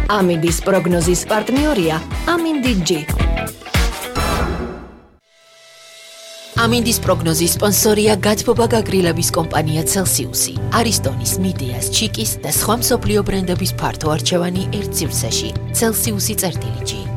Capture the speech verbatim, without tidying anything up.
ამინდის პროგნოზის პარტნიორია ამინდი ჯი. ამინდის პროგნოზის სპონსორია გაძბობა გაგრილების კომპანია Celsius-ი, არისტონის, მიდეას, ჩიკის და სხვა მსოფლიო ბრენდების ფართო არჩევანი ერთ სივრცეში. Celsius-ი წერტილი ჯი.